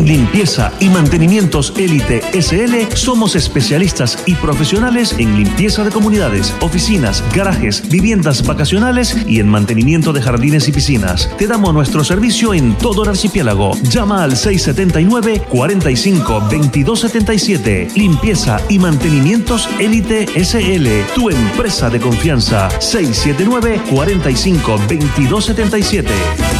Limpieza y Mantenimientos Élite SL somos especialistas y profesionales en limpieza de comunidades, oficinas, garajes, viviendas vacacionales y en mantenimiento de jardines y piscinas. Te damos nuestro servicio en todo el archipiélago. Llama al 679-45-2277. Limpieza y Mantenimientos Élite SL, tu empresa de confianza. 679-45-2277.